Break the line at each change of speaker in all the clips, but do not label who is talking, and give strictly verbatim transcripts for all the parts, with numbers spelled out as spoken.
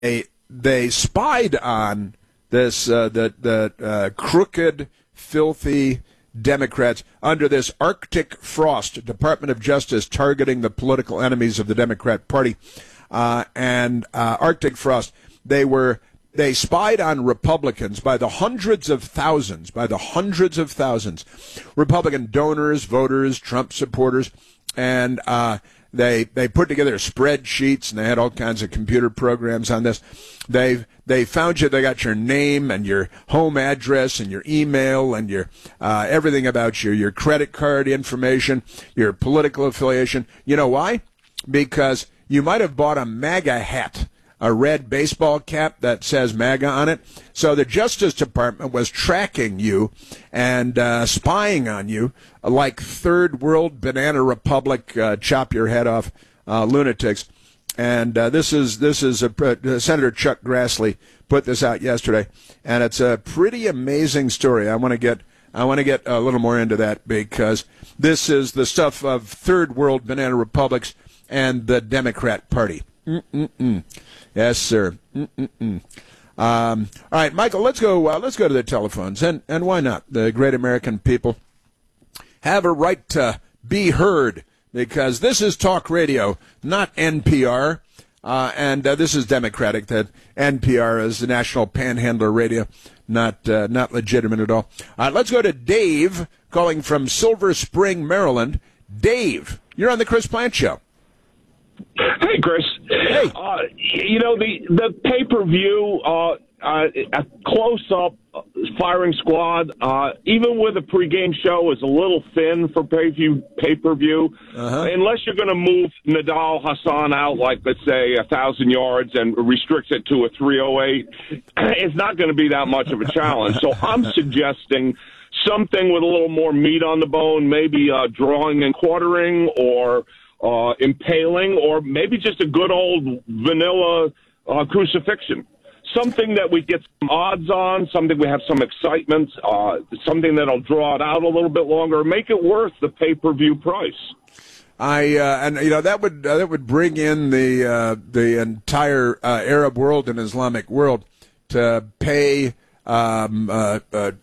they, they spied on this uh, the the uh, crooked, filthy Democrats under this Arctic frost, Department of Justice targeting the political enemies of the Democrat Party, uh, and uh, Arctic frost. They were they spied on Republicans by the hundreds of thousands, by the hundreds of thousands, Republican donors, voters, Trump supporters, and uh, they they put together spreadsheets, and they had all kinds of computer programs on this. They they found you. They got your name and your home address and your email and your uh, everything about you, your credit card information, your political affiliation. You know why? Because you might have bought a MAGA hat, a red baseball cap that says MAGA on it. So the Justice Department was tracking you and uh, spying on you like third world banana republic, uh, chop your head off uh, lunatics. And uh, this is this is a, uh, Senator Chuck Grassley put this out yesterday, and it's a pretty amazing story. I want to get I want to get a little more into that because this is the stuff of third world banana republics and the Democrat Party. Mm-mm-mm. Yes, sir. Mm-mm-mm. Um, all right, Michael, let's go. Uh, let's go to the telephones, and and why not? The great American people have a right to be heard because this is talk radio, not N P R, uh, and uh, this is Democratic. That N P R is the National Panhandler Radio, not uh, not legitimate at all. All right, let's go to Dave calling from Silver Spring, Maryland. Dave, you're on the Chris Plant Show.
Hey, Chris.
Hey.
Uh, you know, the, the pay-per-view, uh, uh, a close-up firing squad, uh, even with a pregame show, is a little thin for pay-per-view. pay-per-view. Uh-huh. Unless you're going to move Nadal Hassan out, like, let's say, a thousand yards and restrict it to a three oh eight, it's not going to be that much of a challenge. So I'm suggesting something with a little more meat on the bone, maybe uh, drawing and quartering or Uh, impaling, or maybe just a good old vanilla uh, crucifixion. Something that we get some odds on, something we have some excitement, uh, something that'll draw it out a little bit longer, make it worth the pay-per-view price.
I uh, and you know that would uh, that would bring in the uh, the entire uh, Arab world and Islamic world to pay um, uh, uh,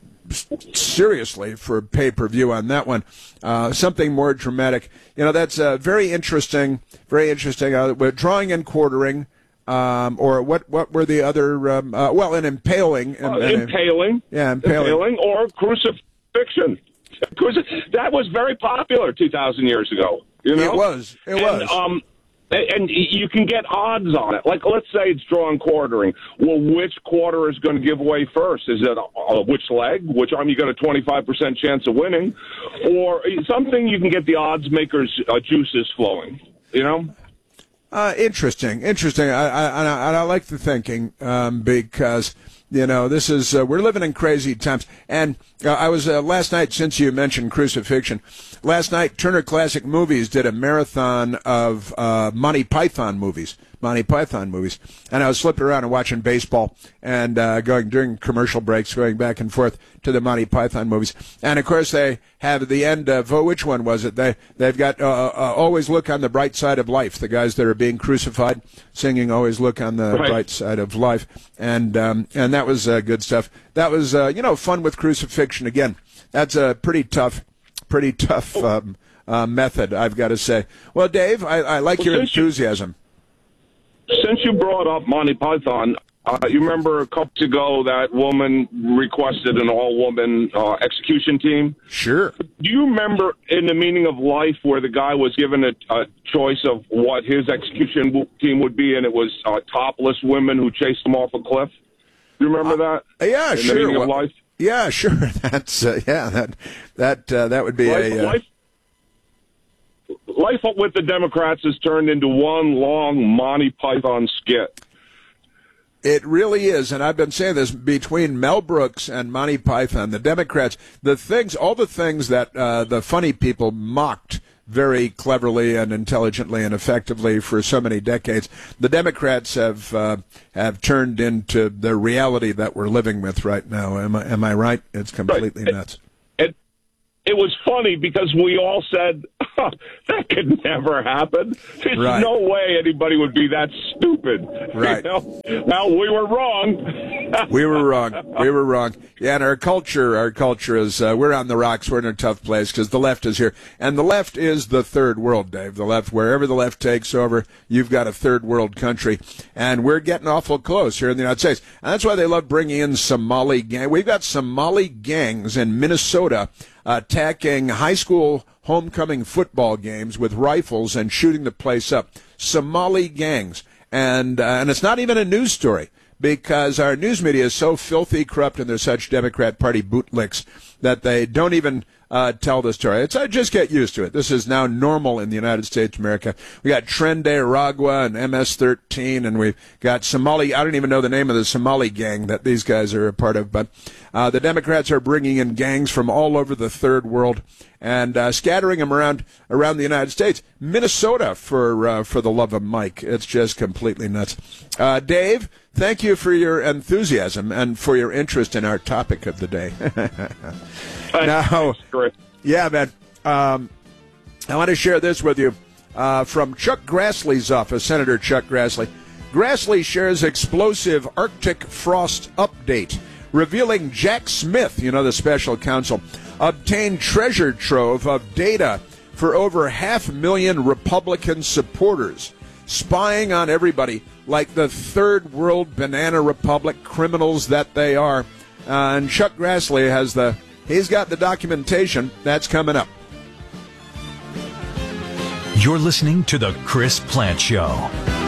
seriously for pay-per-view on that one. Uh, something more dramatic. You know, that's uh, very interesting, very interesting. Uh, drawing and quartering, um, or what What were the other, um, uh, well, an impaling.
Uh, impaling.
Yeah, impaling.
Impaling or crucifixion. That was very popular two thousand years ago. You know?
It was. It
and,
was.
Um, And you can get odds on it. Like, let's say it's draw and quartering. Well, which quarter is going to give away first? Is it uh, which leg? Which arm you got a twenty-five percent chance of winning? Or something you can get the odds makers' uh, juices flowing, you know?
Uh, interesting. Interesting. I, I, I, I like the thinking um, because, you know, this is, uh, we're living in crazy times. And uh, I was, uh, last night, since you mentioned crucifixion, last night, Turner Classic Movies did a marathon of uh, Monty Python movies, Monty Python movies. And I was slipping around and watching baseball and uh, going during commercial breaks, going back and forth to the Monty Python movies. And, of course, they have at the end of, oh, which one was it? They, they've got uh, uh, Always Look on the Bright Side of Life, the guys that are being crucified, singing Always Look on the
right.
Bright Side of Life. And um, and that was uh, good stuff. That was, uh, you know, fun with crucifixion. Again, that's a pretty tough, pretty tough um, uh, method, I've got to say. Well, Dave, I, I like well, your enthusiasm.
You, since you brought up Monty Python, uh, you remember a couple weeks ago that woman requested an all-woman uh, execution team?
Sure.
Do you remember in The Meaning of Life where the guy was given a, a choice of what his execution team would be, and it was uh, topless women who chased him off a cliff? Do you remember that?
Uh, yeah,
in
sure.
The Meaning
well,
of Life?
Yeah, sure. That's uh, yeah. That that uh, that would be
life,
a uh...
life. Life with the Democrats has turned into one long Monty Python skit.
It really is, and I've been saying this between Mel Brooks and Monty Python, the Democrats, the things, all the things that uh, the funny people mocked very cleverly and intelligently and effectively for so many decades, the Democrats have uh, have turned into the reality that we're living with right now. Am I, am I right? It's completely
right.
nuts.
It, it, it was funny because we all said that could never happen. There's
right.
no way anybody would be that stupid.
Right.
You know? Well, we were wrong.
we were wrong. We were wrong. Yeah, and our culture, our culture is, uh, we're on the rocks. We're in a tough place because the left is here. And the left is the third world, Dave. The left, wherever the left takes over, you've got a third world country. And we're getting awful close here in the United States. And that's why they love bringing in Somali gang. We've got Somali gangs in Minnesota attacking high school homecoming football games with rifles and shooting the place up. Somali gangs. And, uh, and it's not even a news story because our news media is so filthy corrupt and they're such Democrat Party bootlicks that they don't even uh, tell the story. It's, uh, just get used to it. This is now normal in the United States of America. We got Tren de Aragua and M S thirteen, and we've got Somali. I don't even know the name of the Somali gang that these guys are a part of, but uh, the Democrats are bringing in gangs from all over the third world and uh, scattering them around around the United States. Minnesota, for uh, for the love of Mike. It's just completely nuts. Uh, Dave, thank you for your enthusiasm and for your interest in our topic of the day. Now, yeah, man, um, I want to share this with you uh, from Chuck Grassley's office, Senator Chuck Grassley. Grassley shares explosive Arctic frost update, revealing Jack Smith, you know, the special counsel, obtained treasure trove of data for over half a million Republican supporters, spying on everybody like the third world banana republic criminals that they are. Uh, and Chuck Grassley has the, he's got the documentation. That's coming up.
You're listening to The Chris Plante Show.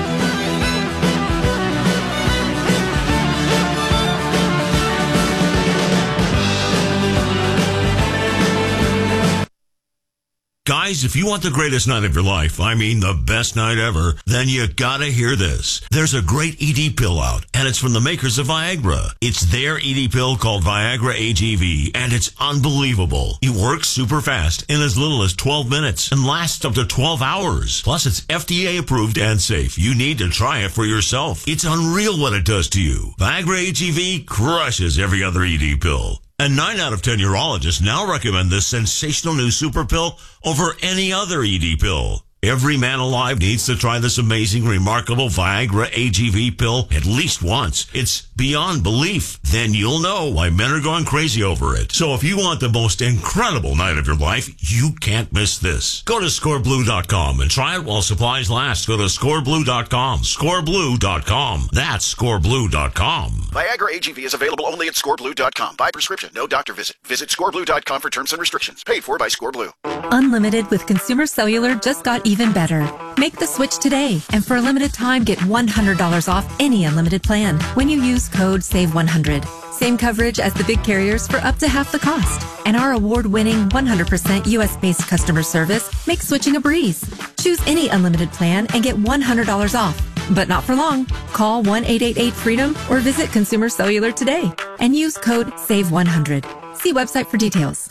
Guys, if you want the greatest night of your life, I mean the best night ever, then you gotta hear this. There's a great E D pill out, and it's from the makers of Viagra. It's their E D pill called Viagra A G V, and it's unbelievable. It works super fast in as little as twelve minutes and lasts up to twelve hours. Plus, it's F D A approved and safe. You need to try it for yourself. It's unreal what it does to you. Viagra A G V crushes every other E D pill. And nine out of ten urologists now recommend this sensational new super pill over any other E D pill. Every man alive needs to try this amazing, remarkable Viagra A G V pill at least once. It's beyond belief. Then you'll know why men are going crazy over it. So if you want the most incredible night of your life, you can't miss this. Go to score blue dot com and try it while supplies last. Go to score blue dot com. score blue dot com. That's score blue dot com.
Viagra A G V is available only at score blue dot com. By prescription, no doctor visit. Visit score blue dot com for terms and restrictions. Paid for by ScoreBlue.
Unlimited with Consumer Cellular just got even better. Make the switch today, and for a limited time, get one hundred dollars off any unlimited plan when you use code save one hundred. Same coverage as the big carriers for up to half the cost. And our award-winning one hundred percent U S-based customer service makes switching a breeze. Choose any unlimited plan and get one hundred dollars off. But not for long. Call one eight eight eight freedom or visit Consumer Cellular today and use code save one hundred. See website for details.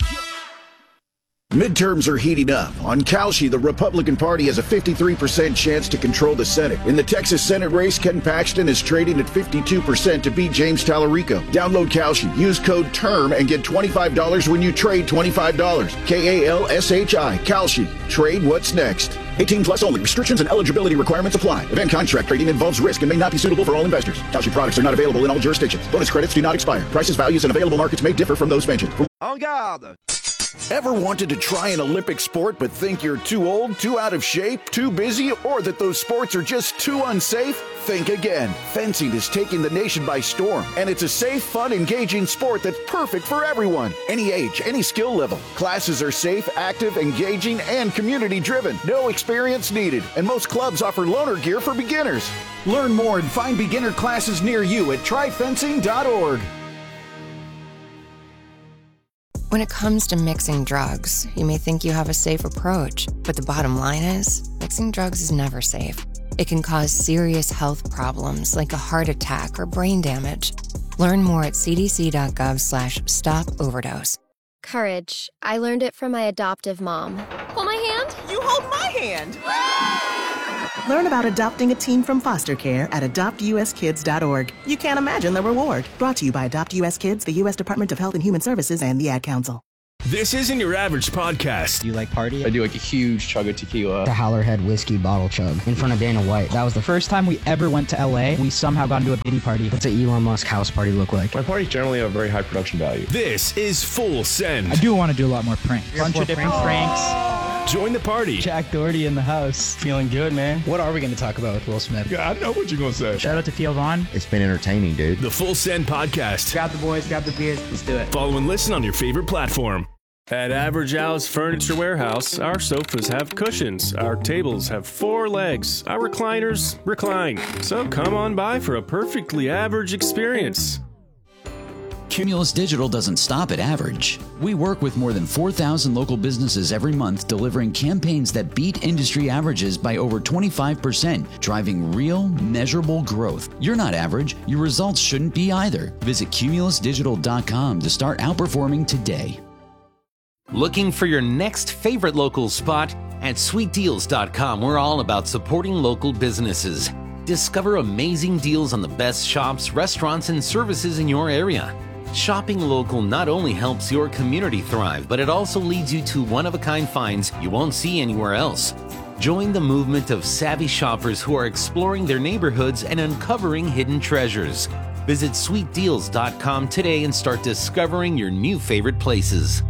Midterms are heating up. On Kalshi, the Republican Party has a fifty-three percent chance to control the Senate. In the Texas Senate race, Ken Paxton is trading at fifty-two percent to beat James Tallarico. Download Kalshi, use code TERM, and get twenty-five dollars when you trade twenty-five dollars. K A L S H I, Kalshi. Trade what's next. eighteen plus only. Restrictions and eligibility requirements apply. Event contract trading involves risk and may not be suitable for all investors. Kalshi products are not available in all jurisdictions. Bonus credits do not expire. Prices, values, and available markets may differ from those mentioned.
En garde!
Ever wanted to try an Olympic sport but think you're too old, too out of shape, too busy, or that those sports are just too unsafe? Think again. Fencing is taking the nation by storm, and it's a safe, fun, engaging sport that's perfect for everyone. Any age, any skill level. Classes are safe, active, engaging, and community-driven. No experience needed, and most clubs offer loaner gear for beginners. Learn more and find beginner classes near you at try fencing dot org.
When it comes to mixing drugs, you may think you have a safe approach, but the bottom line is, mixing drugs is never safe. It can cause serious health problems like a heart attack or brain damage. Learn more at c d c dot gov slash stop overdose.
Courage. I learned it from my adoptive mom. Hold my hand.
You hold my hand.
Learn about adopting a teen from foster care at adopt u s kids dot org. You can't imagine the reward. Brought to you by Adopt U S Kids, the U S Department of Health and Human Services, and the Ad Council.
This isn't your average podcast.
Do you like party?
I do like a huge chug of tequila.
The Howlerhead whiskey bottle chug in front of Dana White.
That was the first time we ever went to L A. We somehow got into a bitty party.
What's an Elon Musk house party look like?
My parties generally have very high production value.
This is Full Send.
I do want to do a lot more pranks. A bunch of different pranks.
Join the party.
Jack Doherty in the house.
Feeling good, man.
What are we going to talk about with Will Smith?
Yeah, I know what you're going to say.
Shout out to Theo Vaughn.
It's been entertaining, dude.
The Full Send Podcast.
Grab the boys, grab the beers. Let's do it.
Follow and listen on your favorite platform. At Average Al's Furniture Warehouse, our sofas have cushions, our tables have four legs, our recliners recline. So come on by for a perfectly average experience.
Cumulus Digital doesn't stop at average. We work with more than four thousand local businesses every month, delivering campaigns that beat industry averages by over twenty-five percent, driving real, measurable growth. You're not average. Your results shouldn't be either. Visit cumulus digital dot com to start outperforming today.
Looking for your next favorite local spot? At sweet deals dot com, we're all about supporting local businesses. Discover amazing deals on the best shops, restaurants, and services in your area. Shopping local not only helps your community thrive, but it also leads you to one-of-a-kind finds you won't see anywhere else. Join the movement of savvy shoppers who are exploring their neighborhoods and uncovering hidden treasures. Visit sweet deals dot com today and start discovering your new favorite places.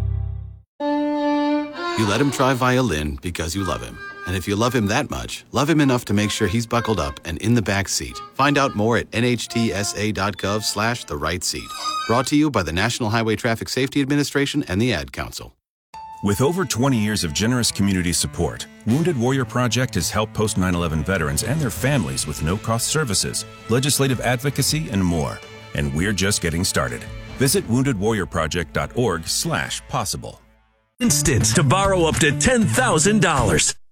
You let him try violin because you love him. And if you love him that much, love him enough to make sure he's buckled up and in the back seat. Find out more at N H T S A dot gov slash the right seat. Brought to you by the National Highway Traffic Safety Administration and the Ad Council.
With over twenty years of generous community support, Wounded Warrior Project has helped post nine eleven veterans and their families with no-cost services, legislative advocacy, and more. And we're just getting started. Visit wounded warrior project dot org slash possible.
Instant to borrow up to ten thousand dollars.